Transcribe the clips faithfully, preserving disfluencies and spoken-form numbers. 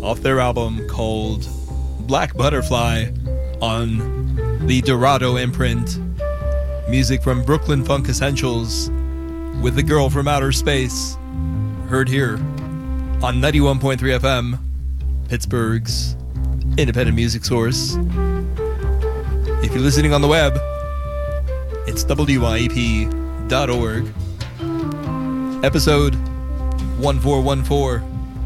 off their album called Black Butterfly on the Dorado imprint. Music from Brooklyn Funk Essentials with The Girl from Outer Space, heard here on ninety-one point three F M, Pittsburgh's independent music source. If you're listening on the web, it's W I E P dot org. Episode one four one four.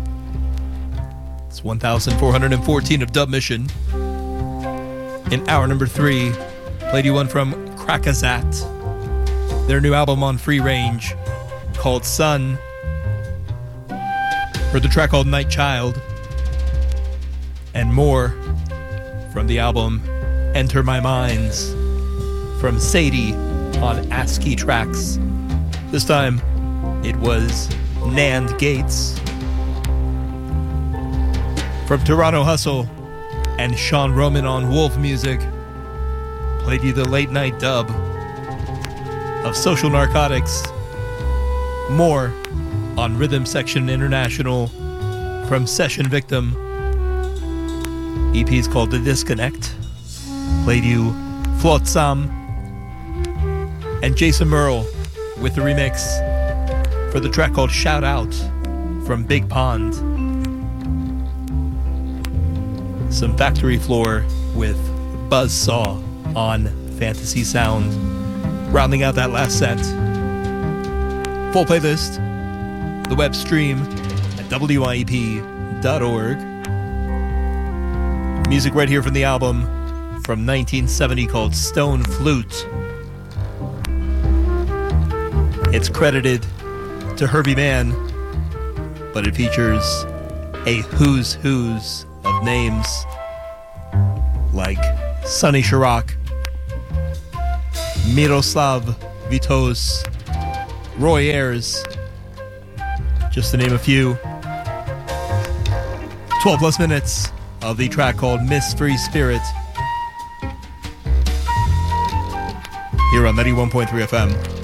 It's one thousand four hundred fourteen of Dub Mission. In hour number three, played you one from Krakazat, their new album on Free Range called Sun. Heard the track called Night Child. And more from the album Enter My Minds from Sadie on ASCII Tracks. This time it was Nand Gates. From Toronto Hustle and Sean Roman on Wolf Music, played you the late night dub of Social Narcotics. More on Rhythm Section International from Session Victim. E P is called The Disconnect. Played you Flotsam and Jason Merle with the remix for the track called Shout Out from Big Pond. Some Factory Floor with Buzzsaw on Fantasy Sound. Rounding out that last set. Full playlist, the web stream at W I E P dot org. Music right here from the album from nineteen seventy called Stone Flute. It's credited to Herbie Mann, but it features a who's who's of names like Sonny Chirac, Miroslav Vitos, Roy Ayers, just to name a few. twelve plus minutes of the track called Miss Free Spirit here on ninety-one point three F M.